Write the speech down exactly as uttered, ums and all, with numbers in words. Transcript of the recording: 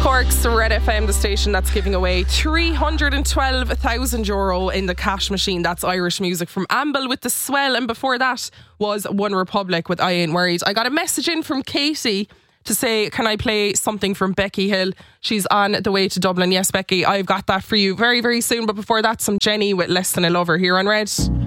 Cork's Red F M, the station that's giving away three hundred twelve thousand euro in the cash machine. That's Irish music from Amble with The Swell. And before that was One Republic with I Ain't Worried. I got a message in from Katie to say, can I play something from Becky Hill? She's on the way to Dublin. Yes, Becky, I've got that for you very, very soon. But before that, some Jenny with Less Than a Lover here on Red.